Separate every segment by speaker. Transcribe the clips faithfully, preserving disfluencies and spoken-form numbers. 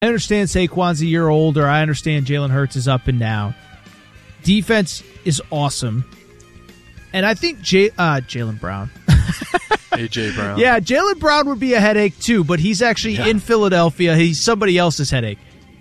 Speaker 1: I understand Saquon's a year older. I understand Jalen Hurts is up and down. Defense is awesome. And I think J- uh, Jaylen Brown.
Speaker 2: A J. Brown.
Speaker 1: Yeah, Jaylen Brown would be a headache too, but he's actually yeah. in Philadelphia. He's somebody else's headache.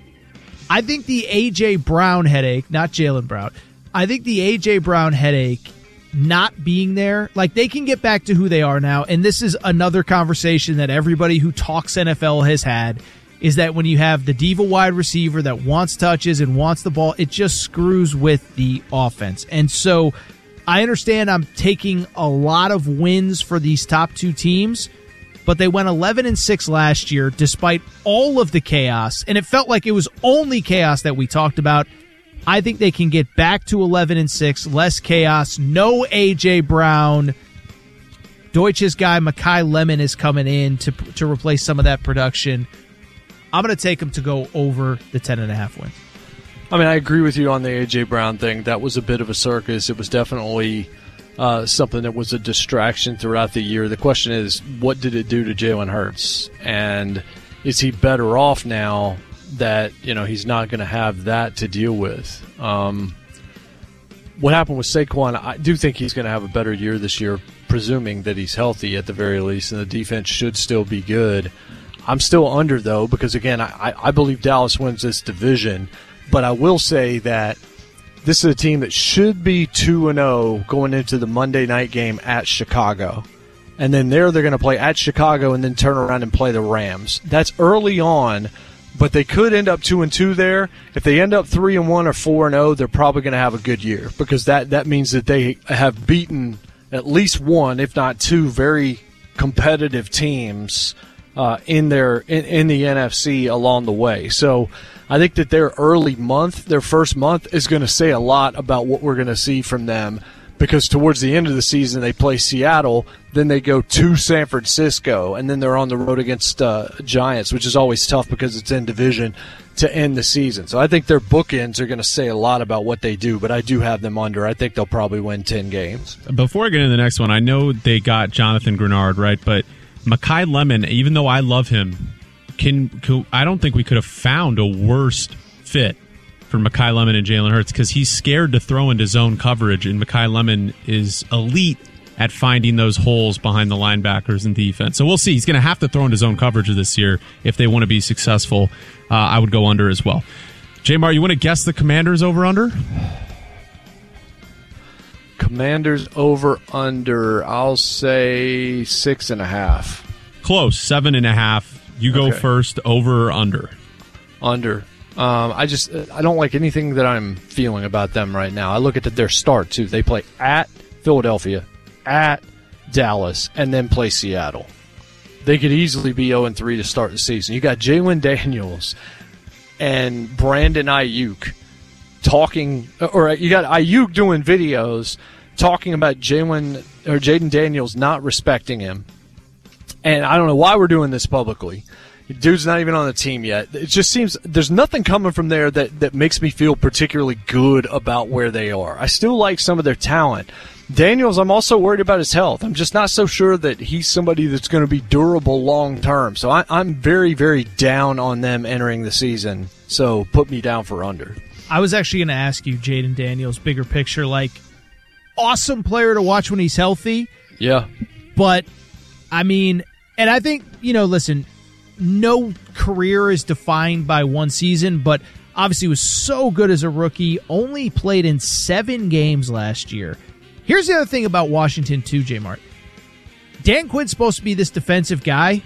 Speaker 1: I think the A J. Brown headache, not Jaylen Brown, I think the A J. Brown headache not being there, like they can get back to who they are now, and this is another conversation that everybody who talks N F L has had, is that when you have the diva wide receiver that wants touches and wants the ball, it just screws with the offense. And so I understand I'm taking a lot of wins for these top two teams, but they went eleven and six last year despite all of the chaos, and it felt like it was only chaos that we talked about. I think they can get back to eleven and six, less chaos, no A J. Brown. Deutsch's guy, Mekhi Lemon, is coming in to to replace some of that production. I'm going to take him to go over the ten and a half wins.
Speaker 2: I mean, I agree with you on the A J. Brown thing. That was a bit of a circus. It was definitely uh, something that was a distraction throughout the year. The question is, what did it do to Jalen Hurts? And is he better off now that, you know, he's not going to have that to deal with? Um, what happened with Saquon, I do think he's going to have a better year this year, presuming that he's healthy at the very least, and the defense should still be good. I'm still under, though, because, again, I, I believe Dallas wins this division. But I will say that this is a team that should be two and oh going into the Monday night game at Chicago. And then there they're going to play at Chicago and then turn around and play the Rams. That's early on, but they could end up two and two there. If they end up three and one or four and oh, they're probably going to have a good year, because that, that means that they have beaten at least one, if not two, very competitive teams uh, in their in, in the N F C along the way. So I think that their early month, their first month, is going to say a lot about what we're going to see from them, because towards the end of the season they play Seattle, then they go to San Francisco, and then they're on the road against uh, Giants, which is always tough because it's in division to end the season. So I think their bookends are going to say a lot about what they do, but I do have them under. I think they'll probably win ten games.
Speaker 3: Before I get into the next one, I know they got Jonathan Grenard, right? But Mekhi Lemon, even though I love him, Can, can I don't think we could have found a worse fit for Mekhi Lemon and Jalen Hurts, because he's scared to throw into zone coverage, and Mekhi Lemon is elite at finding those holes behind the linebackers and defense. So we'll see. He's going to have to throw into zone coverage this year if they want to be successful. Uh, I would go under as well. J-Mar, you want to guess the Commanders over-under?
Speaker 2: Commanders over-under, I'll say six and a half.
Speaker 3: Close, seven and a half. You go
Speaker 2: okay.
Speaker 3: first, over or under?
Speaker 2: Under. Um, I just I don't like anything that I'm feeling about them right now. I look at the, their start, too. They play at Philadelphia, at Dallas, and then play Seattle. They could easily be oh and three to start the season. You got Jalen Daniels and Brandon Ayuk talking, or you got Ayuk doing videos talking about Jalen or Jaden Daniels not respecting him. And I don't know why we're doing this publicly. Dude's not even on the team yet. It just seems there's nothing coming from there that, that makes me feel particularly good about where they are. I still like some of their talent. Daniels, I'm also worried about his health. I'm just not so sure that he's somebody that's going to be durable long term. So I, I'm very, very down on them entering the season. So put me down for under.
Speaker 1: I was actually going to ask you, Jaden Daniels, bigger picture, like, awesome player to watch when he's healthy.
Speaker 2: Yeah.
Speaker 1: But, I mean, and I think, you know, listen, no career is defined by one season, but obviously was so good as a rookie, only played in seven games last year. Here's the other thing about Washington, too, J-Mart. Dan Quinn's supposed to be this defensive guy.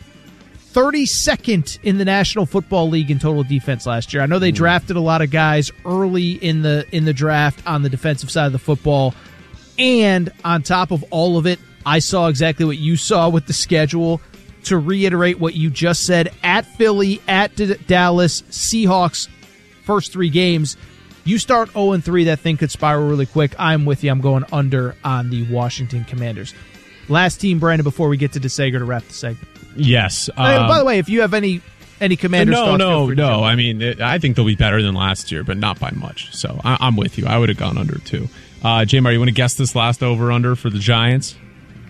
Speaker 1: thirty-second in the National Football League in total defense last year. I know they drafted a lot of guys early in the in the draft on the defensive side of the football. And on top of all of it, I saw exactly what you saw with the schedule. To reiterate what you just said, at Philly, at D- Dallas, Seahawks, first three games, you start oh and three, that thing could spiral really quick. I'm with you. I'm going under on the Washington Commanders. Last team, Brandon, before we get to DeSager to wrap the segment.
Speaker 3: Yes. Um,
Speaker 1: uh, by the way, if you have any any Commanders
Speaker 3: no,
Speaker 1: thoughts,
Speaker 3: no,
Speaker 1: no,
Speaker 3: no. I mean, it, I think they'll be better than last year, but not by much. So I, I'm with you. I would have gone under, too. Uh, J-Mar, you want to guess this last over-under for the Giants?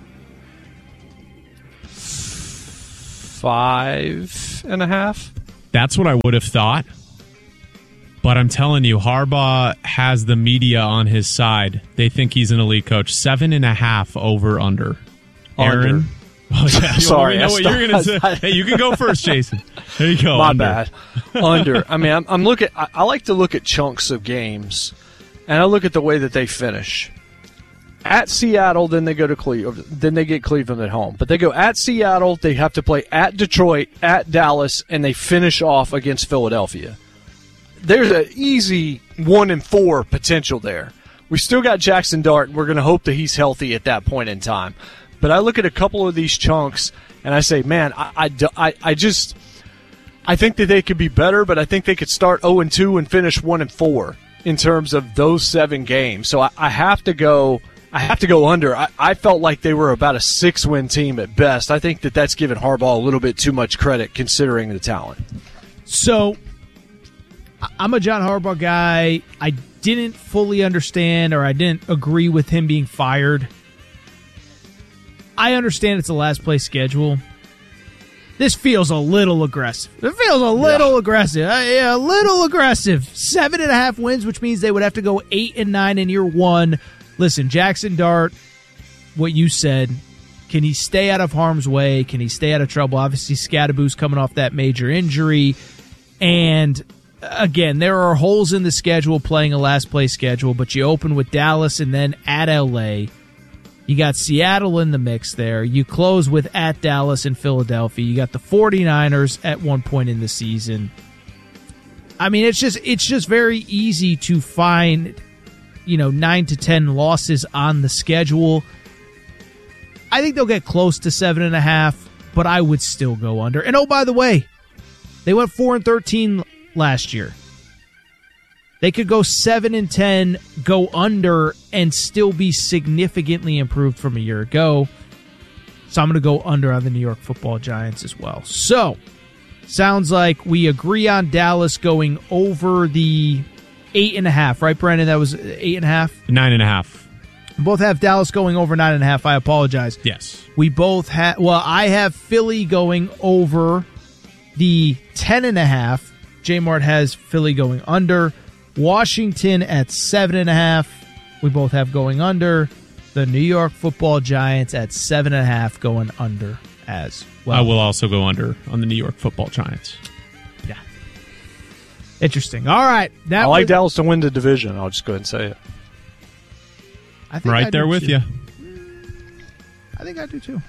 Speaker 2: Five and a half.
Speaker 3: That's what I would have thought. But I'm telling you, Harbaugh has the media on his side. They think he's an elite coach. Seven and a half over under. Aaron?
Speaker 2: Under.
Speaker 3: Oh, yeah.
Speaker 2: Sorry.
Speaker 3: You know what you're going to say. Hey, you can go first, Jason. There you go.
Speaker 2: My
Speaker 3: under.
Speaker 2: bad. Under. I mean, I'm, I'm looking. I, I like to look at chunks of games, and I look at the way that they finish. At Seattle, then they go to Cleveland. Then they get Cleveland at home. But they go at Seattle. They have to play at Detroit, at Dallas, and they finish off against Philadelphia. There's an easy one and four potential there. We still got Jackson Dart, and we're going to hope that he's healthy at that point in time. But I look at a couple of these chunks, and I say, man, I, I, I just I think that they could be better, but I think they could start oh and two and finish one and four in terms of those seven games. So I, I have to go. I have to go under. I, I felt like they were about a six-win team at best. I think that that's given Harbaugh a little bit too much credit considering the talent.
Speaker 1: So I'm a John Harbaugh guy. I didn't fully understand, or I didn't agree with him being fired. I understand it's a last place schedule. This feels a little aggressive. It feels a little yeah. aggressive. Uh, yeah, a little aggressive. Seven and a half wins, which means they would have to go eight and nine in year one. Listen, Jackson Dart, what you said, can he stay out of harm's way? Can he stay out of trouble? Obviously, Scadaboo's coming off that major injury. And again, there are holes in the schedule playing a last-place schedule, but you open with Dallas and then at L A. You got Seattle in the mix there. You close with at Dallas and Philadelphia. You got the 49ers at one point in the season. I mean, it's just it's just very easy to find, you know, nine to ten losses on the schedule. I think they'll get close to seven and a half, but I would still go under. And oh, by the way, they went four and thirteen last year. They could go seven and ten, go under, and still be significantly improved from a year ago. So I'm going to go under on the New York Football Giants as well. So, sounds like we agree on Dallas going over the eight and a half, right, Brandon? That was eight and a half?
Speaker 3: Nine and a half.
Speaker 1: We both have Dallas going over nine and a half. I apologize.
Speaker 3: Yes.
Speaker 1: We both have, well, I have Philly going over the ten and a half. J-Mart has Philly going under. Washington at seven and a half. We both have going under. The New York Football Giants at seven and a half going under as well.
Speaker 3: I will also go under on the New York Football Giants.
Speaker 1: Yeah. Interesting. All right. That
Speaker 2: I like
Speaker 1: was,
Speaker 2: Dallas to win the division. I'll just go ahead and say it.
Speaker 1: I think
Speaker 3: right
Speaker 1: I
Speaker 3: there with
Speaker 1: too.
Speaker 3: you.
Speaker 1: I think I do too.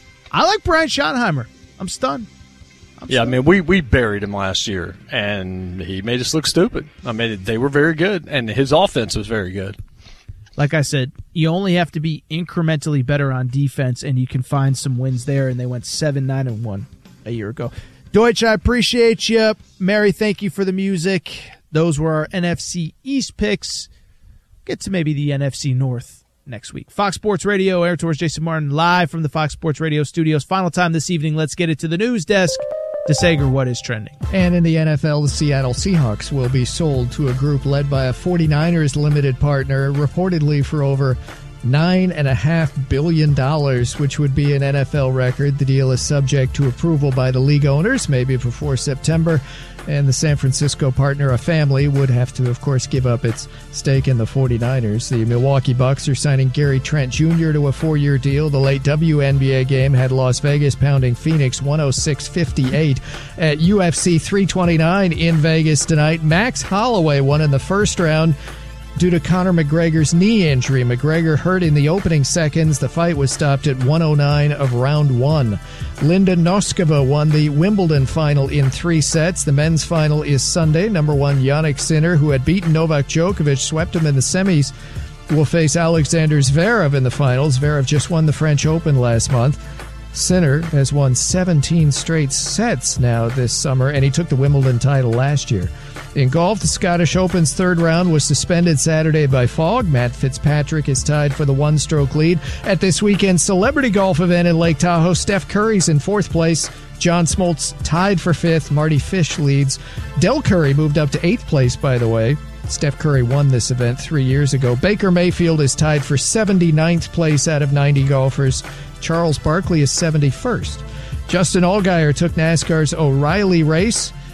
Speaker 1: I like Brian Schottenheimer. I'm stunned. I'm
Speaker 2: yeah,
Speaker 1: stunned.
Speaker 2: I mean, we, we buried him last year, and he made us look stupid. I mean, they were very good, and his offense was very good.
Speaker 1: Like I said, you only have to be incrementally better on defense, and you can find some wins there, and they went seven, nine, and one a year ago. Deutsch, I appreciate you. Mary, thank you for the music. Those were our N F C East picks. Get to maybe the N F C North next week. Fox Sports Radio, Air Tours, Jason Martin, live from the Fox Sports Radio studios. Final time this evening. Let's get it to the news desk. DeSager, what is trending?
Speaker 4: And in the N F L, the Seattle Seahawks will be sold to a group led by a 49ers limited partner, reportedly for over nine point five billion dollars, which would be an N F L record. The deal is subject to approval by the league owners, maybe before September. And the San Francisco partner, a family, would have to, of course, give up its stake in the 49ers. The Milwaukee Bucks are signing Gary Trent Junior to a four-year deal. The late W N B A game had Las Vegas pounding Phoenix one oh six fifty-eight. At U F C three twenty-nine in Vegas tonight, Max Holloway won in the first round due to Conor McGregor's knee injury. McGregor hurt in the opening seconds. The fight was stopped at one oh nine of round one. Linda Noskova won the Wimbledon final in three sets. The men's final is Sunday. Number one Jannik Sinner, who had beaten Novak Djokovic, swept him in the semis, will face Alexander Zverev in the finals. Zverev just won the French Open last month. Sinner has won seventeen straight sets now this summer, and he took the Wimbledon title last year. In golf, the Scottish Open's third round was suspended Saturday by fog. Matt Fitzpatrick is tied for the one-stroke lead. At this weekend's celebrity golf event in Lake Tahoe, Steph Curry's in fourth place. John Smoltz tied for fifth. Marty Fish leads. Del Curry moved up to eighth place, by the way. Steph Curry won this event three years ago. Baker Mayfield is tied for seventy-ninth place out of ninety golfers. Charles Barkley is seventy-first. Justin Allgaier took NASCAR's O'Reilly race.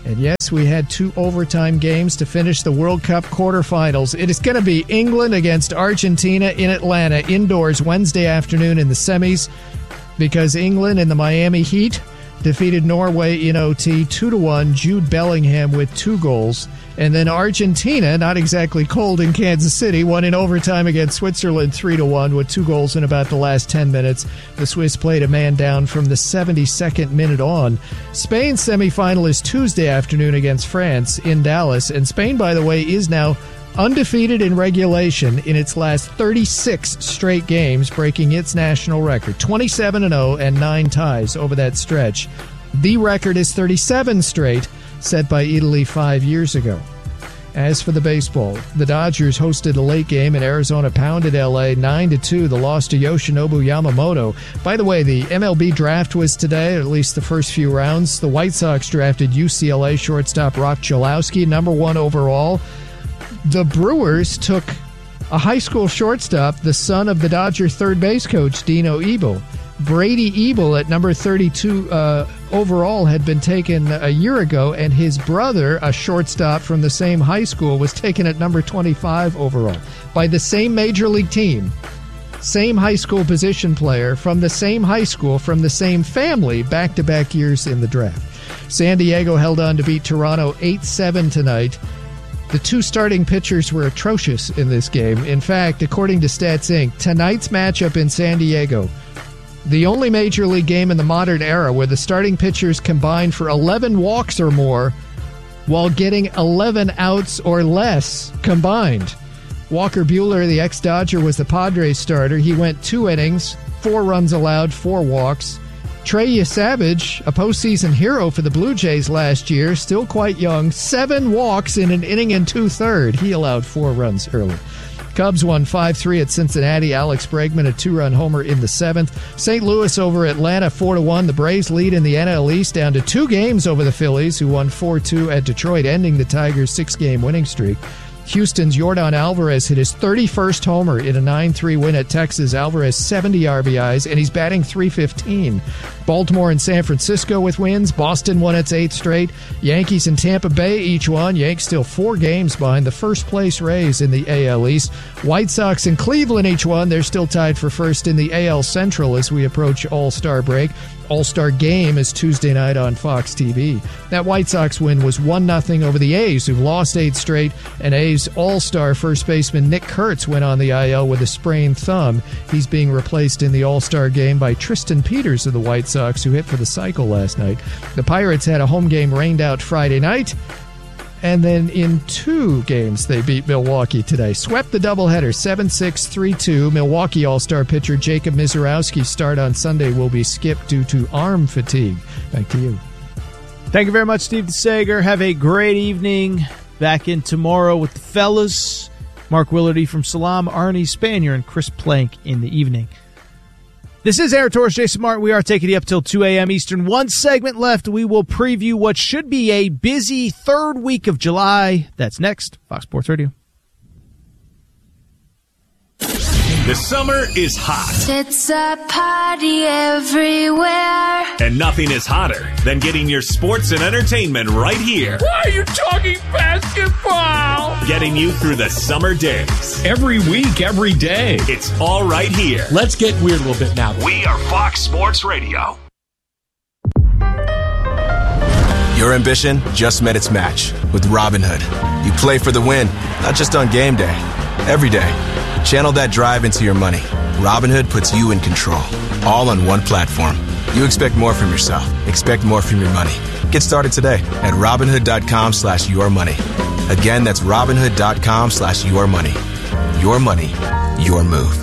Speaker 4: And yes, we had two overtime games to finish the World Cup quarterfinals. It is going to be England against Argentina in Atlanta, indoors Wednesday afternoon in the semis, because England and the Miami Heat defeated Norway in O T two to one, Jude Bellingham with two goals. And then Argentina, not exactly cold in Kansas City, won in overtime against Switzerland three to one with two goals in about the last ten minutes. The Swiss played a man down from the seventy-second minute on. Spain's semifinal is Tuesday afternoon against France in Dallas. And Spain, by the way, is now undefeated in regulation in its last thirty-six straight games, breaking its national record. twenty-seven and oh and nine ties over that stretch. The record is thirty-seven straight, set by Italy five years ago. As for the baseball, the Dodgers hosted a late game and Arizona pounded L A nine to two. The loss to Yoshinobu Yamamoto. By the way, the M L B draft was today, or at least the first few rounds. The White Sox drafted U C L A shortstop Rock Chalowski, number one overall. The Brewers took a high school shortstop, the son of the Dodger third base coach, Dino Ebel. Brady Ebel at number thirty-two uh, overall had been taken a year ago, and his brother, a shortstop from the same high school, was taken at number twenty-five overall by the same major league team. Same high school position player from the same high school, from the same family, back-to-back years in the draft. San Diego held on to beat Toronto eight seven tonight. The two starting pitchers were atrocious in this game. In fact, according to Stats Incorporated, tonight's matchup in San Diego, the only major league game in the modern era where the starting pitchers combined for eleven walks or more while getting eleven outs or less combined. Walker Buehler, the ex-Dodger, was the Padres starter. He went two innings, four runs allowed, four walks. Trey Savage, a postseason hero for the Blue Jays last year, still quite young, seven walks in an inning and two-thirds. He allowed four runs early. Cubs won five three at Cincinnati. Alex Bregman, a two-run homer in the seventh. Saint Louis over Atlanta, four to one. The Braves lead in the N L East down to two games over the Phillies, who won four two at Detroit, ending the Tigers' six-game winning streak. Houston's Yordan Alvarez hit his thirty-first homer in a nine three win at Texas. Alvarez, seventy R B Is, and he's batting three fifteen. Baltimore and San Francisco with wins. Boston won its eighth straight. Yankees and Tampa Bay each won. Yanks still four games behind the first-place Rays in the A L East. White Sox and Cleveland each won. They're still tied for first in the A L Central as we approach All-Star break. All-Star Game is Tuesday night on Fox T V. That White Sox win was one nothing over the A's, who've lost eight straight, and A's All-Star first baseman Nick Kurtz went on the I L with a sprained thumb. He's being replaced in the All-Star Game by Tristan Peters of the White Sox, who hit for the cycle last night. The Pirates had a home game rained out Friday night, and then in two games they beat Milwaukee today. Swept the doubleheader seven six, three two. Milwaukee All-Star pitcher Jacob Mizorowski's start on Sunday will be skipped due to arm fatigue. Back to you.
Speaker 1: Thank you very much, Steve DeSager. Have a great evening. Back in tomorrow with the fellas. Mark Willardy from Salam, Arnie Spanier, and Chris Plank in the evening. This is Aaron Torres, Jason Martin. We are taking you up till two a.m. Eastern. One segment left. We will preview what should be a busy third week of July. That's next. Fox Sports Radio.
Speaker 5: The summer is hot.
Speaker 6: It's a party everywhere.
Speaker 5: And nothing is hotter than getting your sports and entertainment right here.
Speaker 7: Why are you talking basketball?
Speaker 5: Getting you through the summer days.
Speaker 7: Every week, every day.
Speaker 5: It's all right here.
Speaker 7: Let's get weird a little bit now.
Speaker 5: We are Fox Sports Radio.
Speaker 8: Your ambition just met its match with Robinhood. You play for the win, not just on game day, every day. Channel that drive into your money. Robinhood puts you in control, all on one platform. You expect more from yourself. Expect more from your money. Get started today at Robinhood.com slash your money. Again, that's Robinhood.com slash your money. Your money, your move.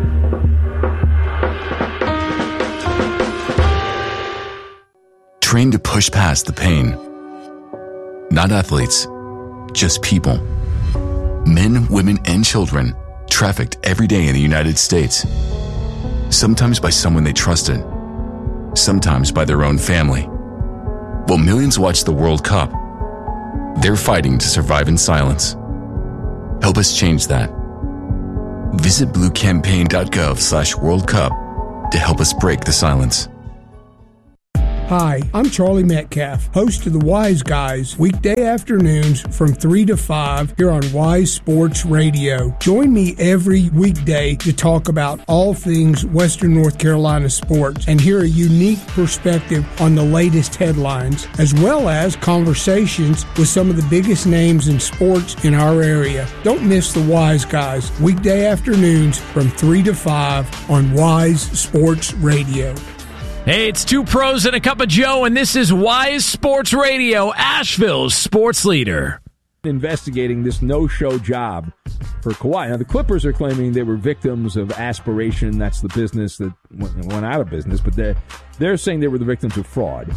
Speaker 9: Trained to push past the pain. Not athletes, just people. Men, women, and children trafficked every day in the United States. Sometimes by someone they trusted. Sometimes by their own family. While millions watch the World Cup, they're fighting to survive in silence. Help us change that. Visit bluecampaign.gov slash World Cup to help us break the silence.
Speaker 10: Hi, I'm Charlie Metcalf, host of the Wise Guys, weekday afternoons from three to five here on Wise Sports Radio. Join me every weekday to talk about all things Western North Carolina sports and hear a unique perspective on the latest headlines, as well as conversations with some of the biggest names in sports in our area. Don't miss the Wise Guys, weekday afternoons from three to five on Wise Sports Radio.
Speaker 11: Hey, it's two pros and a cup of Joe, and this is Wise Sports Radio, Asheville's sports leader.
Speaker 12: Investigating this no-show job for Kawhi. Now, the Clippers are claiming they were victims of aspiration. That's the business that went out of business, but they're, they're saying they were the victims of fraud.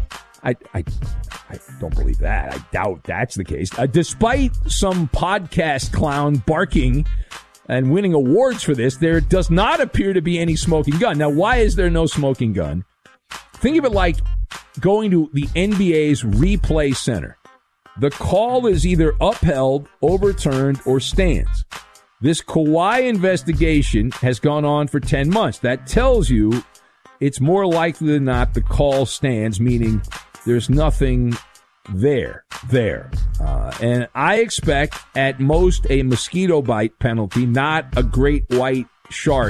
Speaker 12: I, I, I don't believe that. I doubt that's the case. Uh, despite some podcast clown barking and winning awards for this, there does not appear to be any smoking gun. Now, why is there no smoking gun? Think of it like going to the N B A's replay center. The call is either upheld, overturned, or stands. This Kawhi investigation has gone on for ten months. That tells you it's more likely than not the call stands, meaning there's nothing there, there. Uh, and I expect at most a mosquito bite penalty, not a great white shark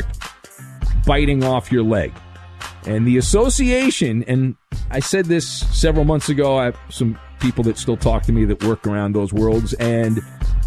Speaker 12: biting off your leg. And the association, and I said this several months ago, I have some people that still talk to me that work around those worlds, and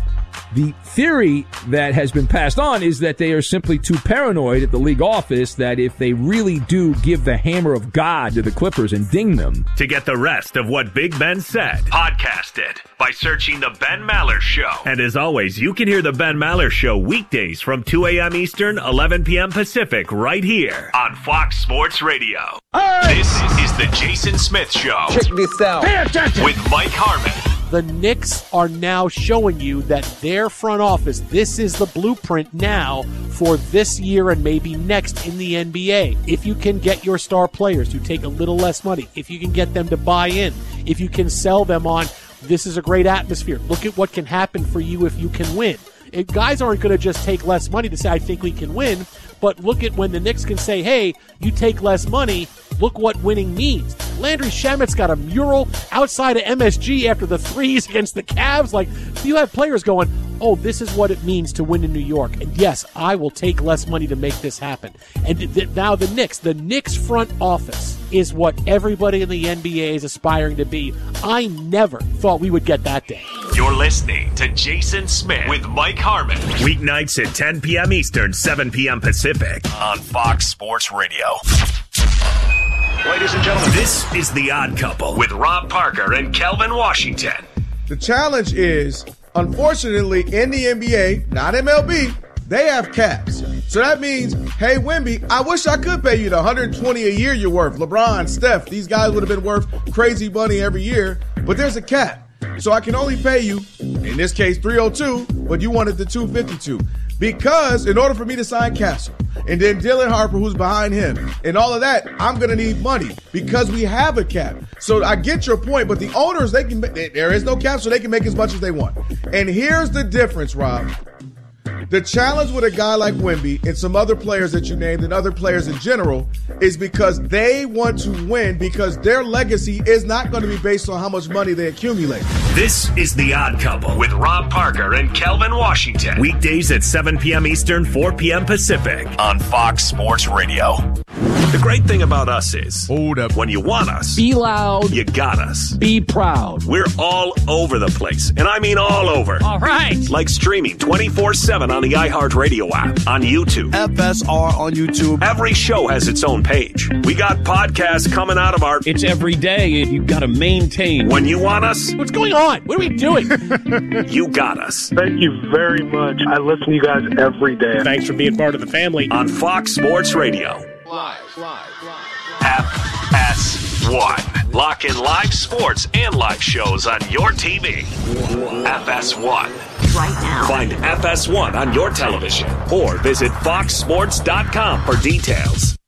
Speaker 12: the theory that has been passed on is that they are simply too paranoid at the league office that if they really do give the hammer of God to the Clippers and ding them.
Speaker 5: To get the rest of what Big Ben said, podcast it by searching The Ben Maller Show. And as always, you can hear The Ben Maller Show weekdays from two a.m. Eastern, eleven p.m. Pacific, right here on Fox Sports Radio. Right. This is the Jason Smith Show.
Speaker 13: Check this out.
Speaker 5: Pay attention. With Mike Harmon.
Speaker 13: The Knicks are now showing you that their front office, this is the blueprint now for this year and maybe next in the N B A. If you can get your star players to take a little less money, if you can get them to buy in, if you can sell them on, this is a great atmosphere. Look at what can happen for you if you can win. It, guys aren't going to just take less money to say, I think we can win, but look at when the Knicks can say, hey, you take less money, look what winning means. Landry Shamet's got a mural outside of M S G after the threes against the Cavs. Like, you have players going, oh, this is what it means to win in New York. And yes, I will take less money to make this happen. And th- now the Knicks, the Knicks front office is what everybody in the N B A is aspiring to be. I never thought we would get that day.
Speaker 5: You're listening to Jason Smith with Mike Harmon. Weeknights at ten p.m. Eastern, seven p.m. Pacific on Fox Sports Radio. Ladies and gentlemen, this is The Odd Couple with Rob Parker and Kelvin Washington.
Speaker 14: The challenge is, unfortunately, in the N B A, not M L B, they have caps. So that means, hey, Wemby, I wish I could pay you the one hundred twenty a year you're worth. LeBron, Steph, these guys would have been worth crazy money every year, but there's a cap. So I can only pay you, in this case, three oh two, but you wanted the two fifty-two. Because in order for me to sign Castle, and then Dylan Harper, who's behind him, and all of that, I'm going to need money because we have a cap. So I get your point, but the owners, they can there is no cap, so they can make as much as they want. And here's the difference, Rob. The challenge with a guy like Wemby and some other players that you named and other players in general is because they want to win because their legacy is not going to be based on how much money they accumulate.
Speaker 5: This is The Odd Couple with Rob Parker and Kelvin Washington. Weekdays at seven p.m. Eastern, four p.m. Pacific on Fox Sports Radio. The great thing about us is, hold up, when you want us,
Speaker 13: be loud,
Speaker 5: you got us.
Speaker 13: Be proud.
Speaker 5: We're all over the place, and I mean all over.
Speaker 13: All right.
Speaker 5: Like streaming twenty-four seven on the iHeartRadio app, on YouTube.
Speaker 15: F S R on YouTube.
Speaker 5: Every show has its own page. We got podcasts coming out of our...
Speaker 7: It's every day, and you've got to maintain.
Speaker 5: When you want us...
Speaker 13: What's going on? What are we doing?
Speaker 5: You got us.
Speaker 16: Thank you very much. I listen to you guys every day.
Speaker 7: Thanks for being part of the family.
Speaker 5: On Fox Sports Radio.
Speaker 16: Live, live, live.
Speaker 5: F S one. Lock in live sports and live shows on your T V. F S one.
Speaker 17: Right now.
Speaker 5: Find F S one on your television or visit fox sports dot com for details.